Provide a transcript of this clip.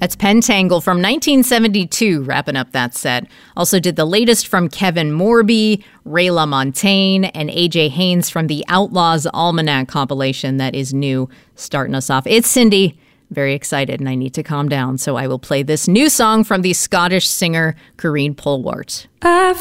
That's Pentangle from 1972, wrapping up that set. Also did the latest from Kevin Morby, Ray LaMontagne, and AJ Haynes from the Outlaws Almanac compilation that is new, starting us off. It's Cindy, very excited, and I need to calm down, so I will play this new song from the Scottish singer Corinne Polwart. I've